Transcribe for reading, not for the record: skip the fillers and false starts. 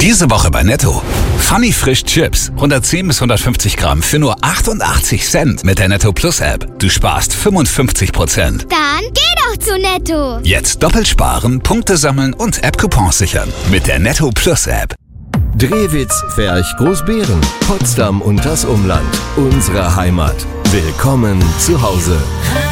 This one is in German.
Diese Woche bei Netto. Funny Frisch Chips. 110 bis 150 Gramm für nur 88 Cent mit der Netto Plus App. Du sparst 55%. Dann geh doch zu Netto. Jetzt doppelt sparen, Punkte sammeln und App-Coupons sichern. Mit der Netto Plus App. Drehwitz, Ferch, Großbeeren, Potsdam und das Umland. Unsere Heimat. Willkommen zu Hause.